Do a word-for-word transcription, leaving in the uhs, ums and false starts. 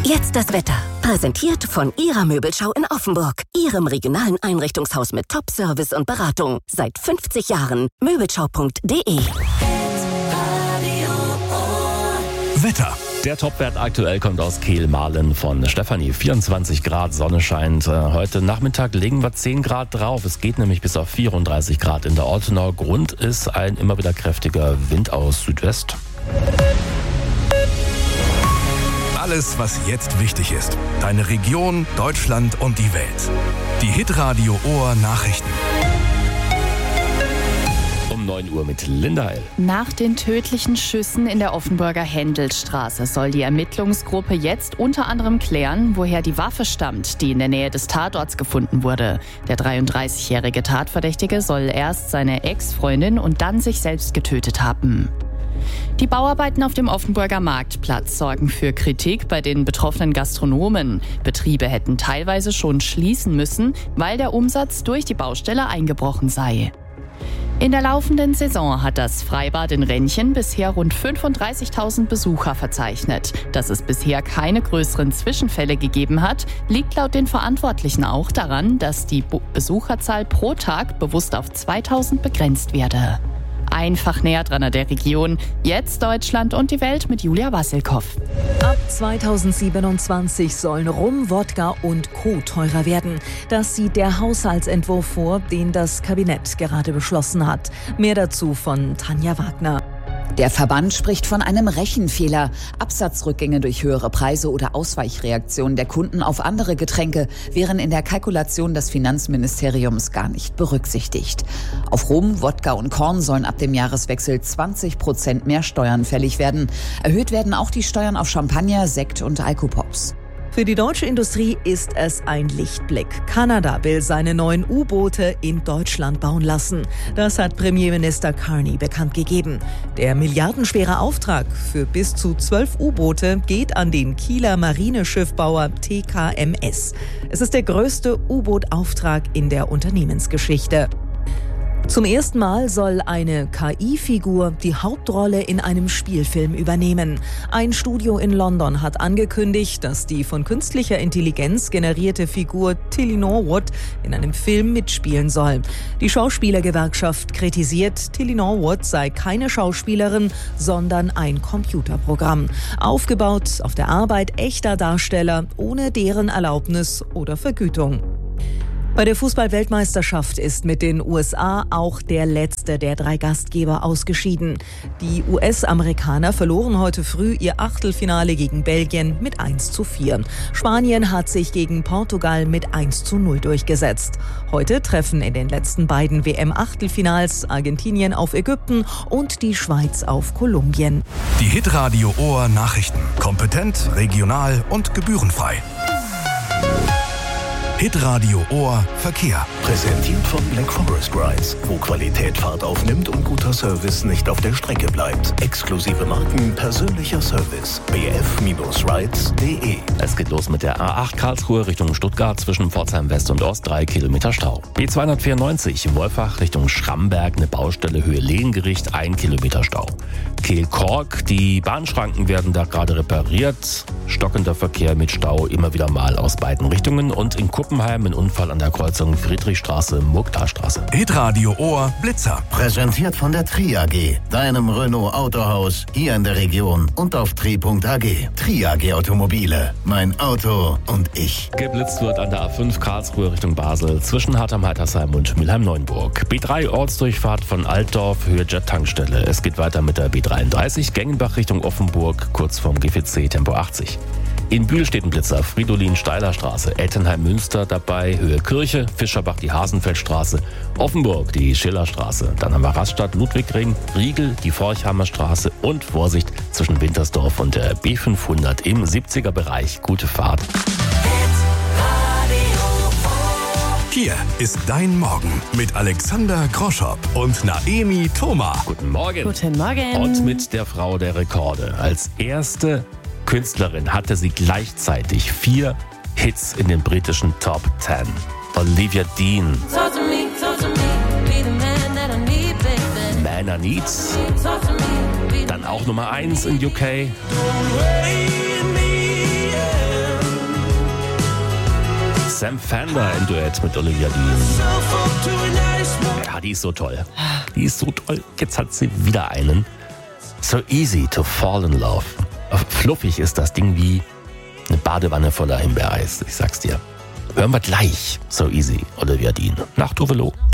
Jetzt das Wetter. Präsentiert von Ihrer Möbelschau in Offenburg. Ihrem regionalen Einrichtungshaus mit Top-Service und Beratung. Seit fünfzig Jahren. Möbelschau punkt de. Wetter. Der Topwert aktuell kommt aus Kehl-Mahlen von Stefanie. vierundzwanzig Grad, Sonne scheint. Heute Nachmittag legen wir zehn Grad drauf. Es geht nämlich bis auf vierunddreißig Grad in der Ortenau. Grund ist ein immer wieder kräftiger Wind aus Südwest. Alles, was jetzt wichtig ist. Deine Region, Deutschland und die Welt. Die Hitradio Ohr Nachrichten. Um neun Uhr mit Linda L. Nach den tödlichen Schüssen in der Offenburger Händelstraße soll die Ermittlungsgruppe jetzt unter anderem klären, woher die Waffe stammt, die in der Nähe des Tatorts gefunden wurde. Der dreiunddreißigjährige Tatverdächtige soll erst seine Ex-Freundin und dann sich selbst getötet haben. Die Bauarbeiten auf dem Offenburger Marktplatz sorgen für Kritik bei den betroffenen Gastronomen. Betriebe hätten teilweise schon schließen müssen, weil der Umsatz durch die Baustelle eingebrochen sei. In der laufenden Saison hat das Freibad in Rennchen bisher rund fünfunddreißigtausend Besucher verzeichnet. Dass es bisher keine größeren Zwischenfälle gegeben hat, liegt laut den Verantwortlichen auch daran, dass die Besucherzahl pro Tag bewusst auf zweitausend begrenzt werde. Einfach näher dran an der Region. Jetzt Deutschland und die Welt mit Julia Wassilkow. Ab zweitausendsiebenundzwanzig sollen Rum, Wodka und Co. teurer werden. Das sieht der Haushaltsentwurf vor, den das Kabinett gerade beschlossen hat. Mehr dazu von Tanja Wagner. Der Verband spricht von einem Rechenfehler. Absatzrückgänge durch höhere Preise oder Ausweichreaktionen der Kunden auf andere Getränke wären in der Kalkulation des Finanzministeriums gar nicht berücksichtigt. Auf Rum, Wodka und Korn sollen ab dem Jahreswechsel zwanzig Prozent mehr Steuern fällig werden. Erhöht werden auch die Steuern auf Champagner, Sekt und Alkopops. Für die deutsche Industrie ist es ein Lichtblick. Kanada will seine neuen U-Boote in Deutschland bauen lassen. Das hat Premierminister Carney bekannt gegeben. Der milliardenschwere Auftrag für bis zu zwölf U-Boote geht an den Kieler Marineschiffbauer T K M S. Es ist der größte U-Boot-Auftrag in der Unternehmensgeschichte. Zum ersten Mal soll eine K I-Figur die Hauptrolle in einem Spielfilm übernehmen. Ein Studio in London hat angekündigt, dass die von künstlicher Intelligenz generierte Figur Tilly Norwood in einem Film mitspielen soll. Die Schauspielergewerkschaft kritisiert, Tilly Norwood sei keine Schauspielerin, sondern ein Computerprogramm. Aufgebaut auf der Arbeit echter Darsteller ohne deren Erlaubnis oder Vergütung. Bei der Fußball-Weltmeisterschaft ist mit den U S A auch der letzte der drei Gastgeber ausgeschieden. Die U S-Amerikaner verloren heute früh ihr Achtelfinale gegen Belgien mit eins zu vier. Spanien hat sich gegen Portugal mit eins zu null durchgesetzt. Heute treffen in den letzten beiden W M-Achtelfinals Argentinien auf Ägypten und die Schweiz auf Kolumbien. Die Hitradio Ohr Nachrichten. Kompetent, regional und gebührenfrei. Hitradio Ohr Verkehr. Präsentiert von Black Forest Rides, wo Qualität Fahrt aufnimmt und guter Service nicht auf der Strecke bleibt. Exklusive Marken, persönlicher Service. b f Rides punkt de. Es geht los mit der A acht Karlsruhe Richtung Stuttgart zwischen Pforzheim West und Ost, drei Kilometer Stau. B zweihundertvierundneunzig Wolfach Richtung Schramberg, eine Baustelle Höhe Lehngericht, ein Kilometer Stau. Kehl-Kork, die Bahnschranken werden da gerade repariert. Stockender Verkehr mit Stau immer wieder mal aus beiden Richtungen. Und in Kuppenheim ein Unfall an der Kreuzung Friedrichstraße-Murgtalstraße. Hitradio Ohr Blitzer. Präsentiert von der Tri A G, deinem Renault Autohaus hier in der Region und auf tri punkt a g. Tri A G Automobile, mein Auto und ich. Geblitzt wird an der A fünf Karlsruhe Richtung Basel zwischen Hartheim-Heitersheim und Mülheim-Neuenburg. B drei Ortsdurchfahrt von Altdorf, Höhe Jet-Tankstelle. Es geht weiter mit der B dreiunddreißig Gengenbach Richtung Offenburg, kurz vorm G V C Tempo achtzig. In Bühl steht ein Blitzer, Fridolin-Steiler-Straße, Ettenheim-Münster dabei, Höhe Kirche, Fischerbach die Hasenfeldstraße, Offenburg die Schillerstraße. Dann haben wir Rastatt, Ludwigring, Riegel, die Forchheimer Straße und Vorsicht zwischen Wintersdorf und der B fünfhundert im siebziger Bereich. Gute Fahrt. Hier ist dein Morgen mit Alexander Groschopp und Naemi Thoma. Guten Morgen. Guten Morgen. Und mit der Frau der Rekorde. Als erste Künstlerin hatte sie gleichzeitig vier Hits in den britischen Top Ten. Olivia Dean. Man I Need. Dann auch Nummer eins in U K. Sam Fender im Duett mit Olivia Dean. Ja, die ist so toll. Die ist so toll. Jetzt hat sie wieder einen. So easy to fall in love. Fluffig ist das Ding wie eine Badewanne voller Himbeereis. Ich sag's dir. Hören wir gleich. So easy, Olivia Dean. Nach Tuvelo.